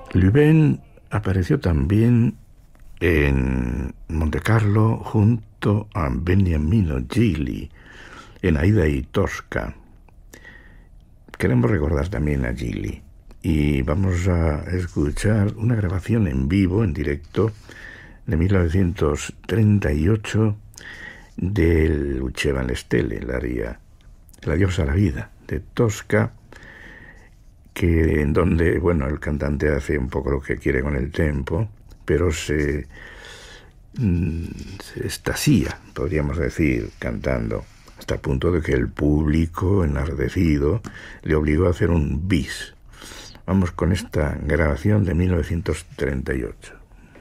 Louvain apareció también en Montecarlo junto a Beniamino Gigli, en Aida y Tosca. Queremos recordar también a Gigli y vamos a escuchar una grabación en vivo, en directo, de 1938 del Luceva alle Stelle, el aria La diosa a la vida, de Tosca, en donde, bueno, el cantante hace un poco lo que quiere con el tempo, pero se extasía, podríamos decir, cantando, hasta el punto de que el público, enardecido, le obligó a hacer un bis. Vamos con esta grabación de 1938.